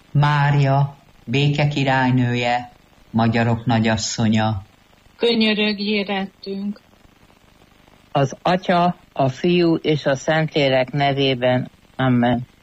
Mária, béke királynője, magyarok nagyasszonya, könyörögj érettünk. Az Atya, a Fiú és a Szentlélek nevében. Amen.